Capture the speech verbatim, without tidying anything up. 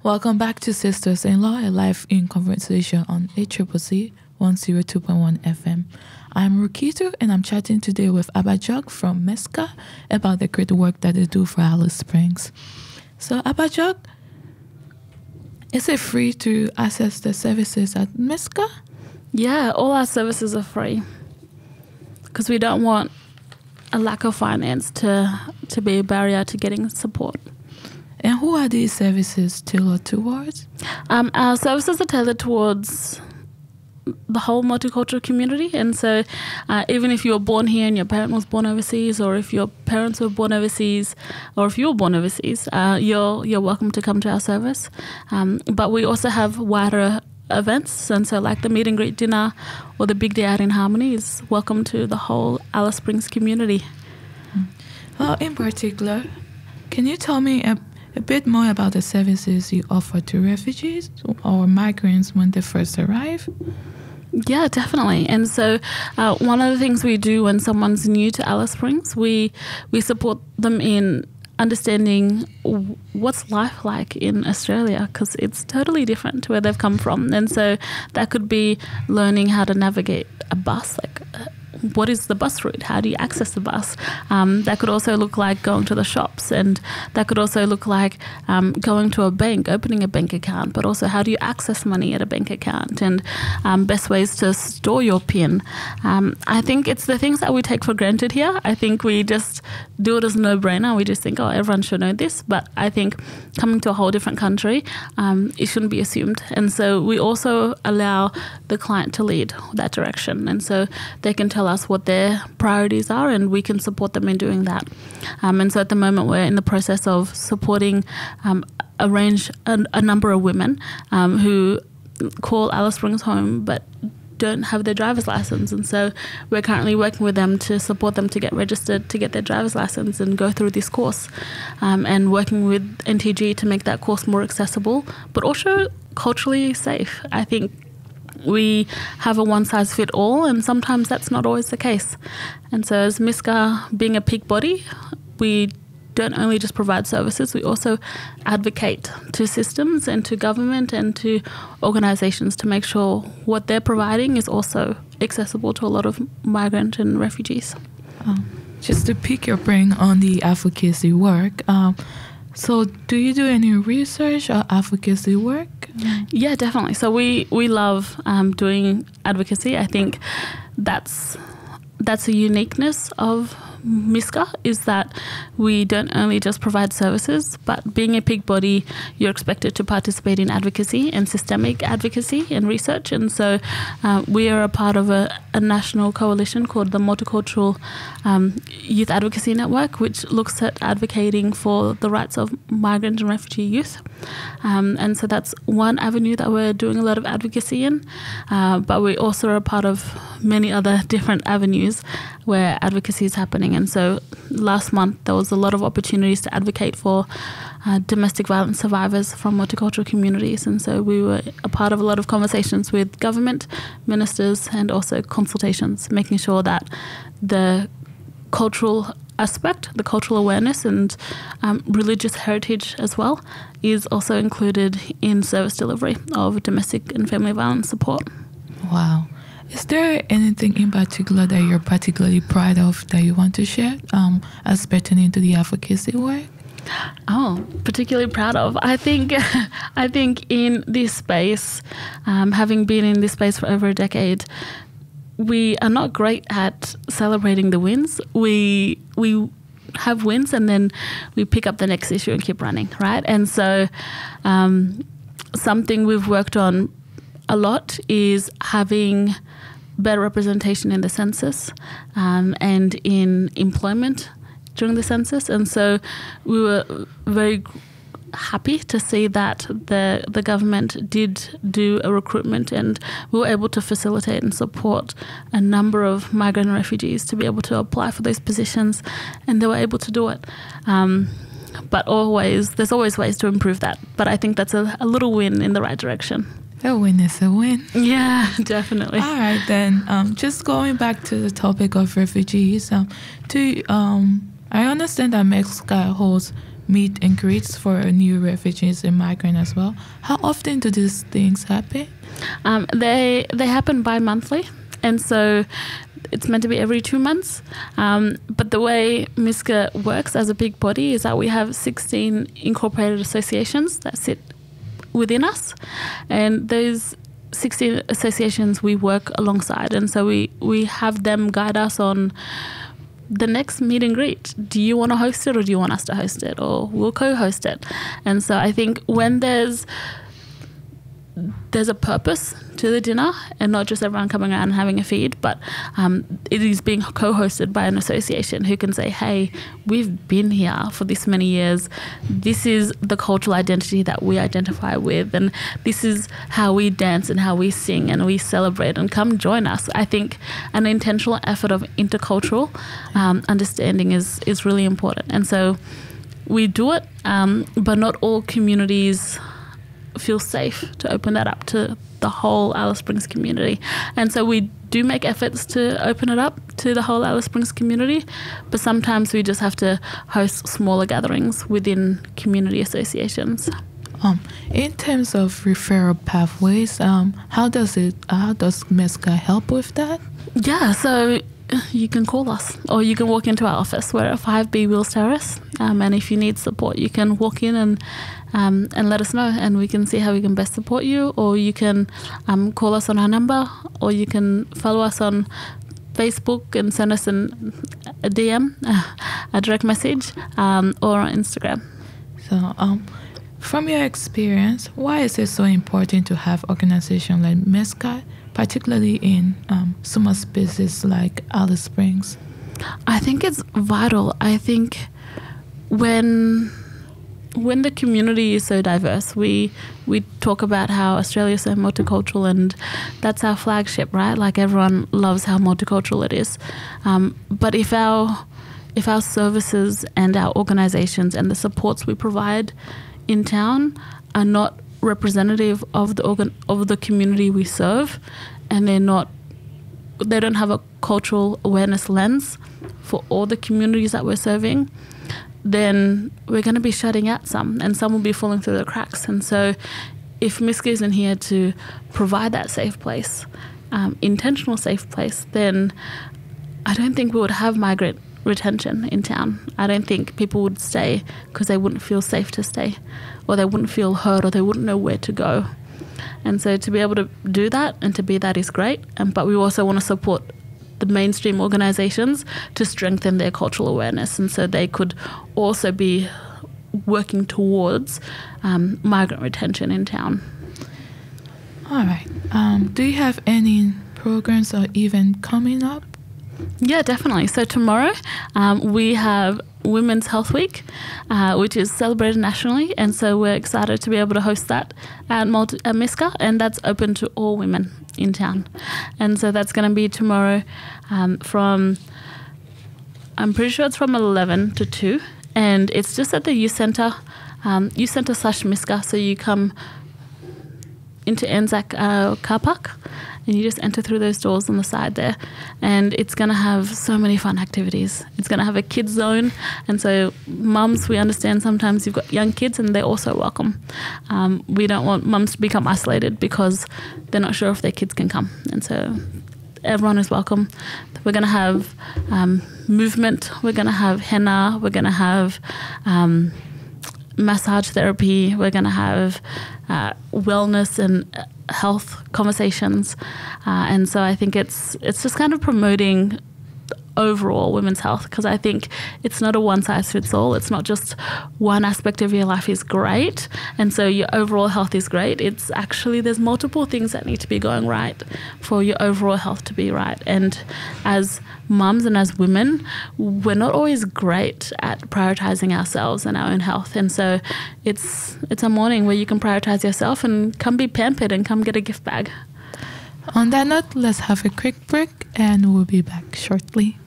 Welcome back to Sisters-in-Law, a live in conversation on A C C C one oh two point one F M. I'm Rukitu, and I'm chatting today with Abajog from Miska about the great work that they do for Alice Springs. So, Abajog, is it free to access the services at Miska? Yeah, all our services are free because we don't want a lack of finance to, to be a barrier to getting support. And who are these services tailored towards? Um, our services are tailored towards the whole multicultural community. And so uh, even if you were born here and your parent was born overseas, or if your parents were born overseas, or if you were born overseas, uh, you're, you're welcome to come to our service. Um, but we also have wider events. And so like the meet and greet dinner or the big day out in Harmony is welcome to the whole Alice Springs community. Well, in particular, can you tell me a A bit more about the services you offer to refugees or migrants when they first arrive? Yeah, definitely. And so uh, one of the things we do when someone's new to Alice Springs, we we support them in understanding what's life like in Australia, because it's totally different to where they've come from. And so that could be learning how to navigate a bus, like uh, what is the bus route? How do you access the bus? Um, that could also look like going to the shops, and that could also look like um, going to a bank, opening a bank account, but also how do you access money at a bank account, and um, best ways to store your PIN. Um, I think it's the things that we take for granted here. I think we just do it as a no-brainer. We just think, oh, everyone should know this. But I think coming to a whole different country, um, it shouldn't be assumed. And so we also allow the client to lead that direction. And so they can tell us what their priorities are, and we can support them in doing that. Um, and so at the moment, we're in the process of supporting um, a range, a, a number of women um, who call Alice Springs home, but don't have their driver's license. And so we're currently working with them to support them to get registered, to get their driver's license and go through this course, um, and working with N T G to make that course more accessible, but also culturally safe. I think we have a one-size-fit-all, and sometimes that's not always the case. And so as Miska, being a peak body, we don't only just provide services, we also advocate to systems and to government and to organisations to make sure what they're providing is also accessible to a lot of migrant and refugees. Um, just to pick your brain on the advocacy work, um, so do you do any research or advocacy work? Yeah, definitely. So we, we love um, doing advocacy. I think that's that's a uniqueness of Miska, is that we don't only just provide services, but being a peak body, you're expected to participate in advocacy and systemic advocacy and research. And so uh, we are a part of a, a national coalition called the Multicultural um, Youth Advocacy Network, which looks at advocating for the rights of migrant and refugee youth. Um, and so that's one avenue that we're doing a lot of advocacy in, uh, but we also are a part of many other different avenues where advocacy is happening. And so last month there was a lot of opportunities to advocate for uh, domestic violence survivors from multicultural communities. And so we were a part of a lot of conversations with government, ministers, and also consultations, making sure that the cultural aspect, the cultural awareness and um, religious heritage as well, is also included in service delivery of domestic and family violence support. Wow. Is there anything in particular that you're particularly proud of that you want to share um, as pertaining to the advocacy work? Oh, particularly proud of. I think, I think in this space, um, having been in this space for over a decade, we are not great at celebrating the wins. We we have wins and then we pick up the next issue and keep running, right? And so um, something we've worked on a lot is having better representation in the census um, and in employment during the census. And so we were very happy to see that the the government did do a recruitment, and we were able to facilitate and support a number of migrant and refugees to be able to apply for those positions, and they were able to do it. Um, but always, there's always ways to improve that. But I think that's a, a little win in the right direction. A win is a win. Yeah, definitely. All right, then. Um, just going back to the topic of refugees, um, do um, I understand that Mexico holds meet and greets for new refugees and migrants as well. How often do these things happen? Um, they they happen bi-monthly, and so it's meant to be every two months. Um, but the way MISCA works as a big body is that we have sixteen incorporated associations that sit within us, and those sixteen associations we work alongside, and so we, we have them guide us on the next meet and greet. Do you want to host it, or do you want us to host it, or we'll co-host it? And so I think when there's there's a purpose to the dinner, and not just everyone coming around and having a feed, but um, it is being co-hosted by an association who can say, hey, we've been here for this many years. This is the cultural identity that we identify with, and this is how we dance and how we sing and we celebrate, and come join us. I think an intentional effort of intercultural um, understanding is, is really important. And so we do it, um, but not all communities feel safe to open that up to the whole Alice Springs community. And so we do make efforts to open it up to the whole Alice Springs community, but sometimes we just have to host smaller gatherings within community associations. Um, in terms of referral pathways, um, how does it, how does MESCA help with that? Yeah, so you can call us, or you can walk into our office. We're at five B Wills Terrace, um, and if you need support, you can walk in and um, and let us know, and we can see how we can best support you. Or you can um, call us on our number, or you can follow us on Facebook and send us an, a D M, a direct message, um, or on Instagram. So, um, from your experience, why is it so important to have organizations like MESCA, particularly in um, small spaces like Alice Springs? I think it's vital. I think when when the community is so diverse, we we talk about how Australia is so multicultural, and that's our flagship, right? Like, everyone loves how multicultural it is. Um, but if our if our services and our organizations and the supports we provide in town are not representative of the organ of the community we serve, and they're not they don't have a cultural awareness lens for all the communities that we're serving, then we're going to be shutting out some, and some will be falling through the cracks. And so if MISCA isn't here to provide that safe place, um, intentional safe place, then I don't think we would have migrant retention in town. I don't think people would stay because they wouldn't feel safe to stay, or they wouldn't feel heard, or they wouldn't know where to go. And so to be able to do that and to be that is great. Um, but we also want to support the mainstream organizations to strengthen their cultural awareness, and so they could also be working towards um, migrant retention in town. All right. Um, do you have any programs or event coming up? Yeah, definitely. So tomorrow um, we have Women's Health Week, uh, which is celebrated nationally, and so we're excited to be able to host that at, Multi- at MESCA, and that's open to all women in town. And so that's going to be tomorrow um, from, I'm pretty sure it's from eleven to two, and it's just at the youth centre, um, youth centre slash MESCA, so you come into Anzac uh, car park, and you just enter through those doors on the side there, and it's going to have so many fun activities. It's going to have a kids zone, and so mums, we understand sometimes you've got young kids and they're also welcome. Um, we don't want mums to become isolated because they're not sure if their kids can come, and so everyone is welcome. We're going to have um, movement, we're going to have henna, we're going to have um, massage therapy, we're going to have uh, wellness and health conversations, uh, and so I think it's it's just kind of promoting overall women's health, because I think it's not a one size fits all. It's not just one aspect of your life is great and so your overall health is great. It's actually, there's multiple things that need to be going right for your overall health to be right. And as mums and as women, we're not always great at prioritizing ourselves and our own health, and so it's it's a morning where you can prioritize yourself and come be pampered and come get a gift bag. On that note, let's have a quick break and we'll be back shortly.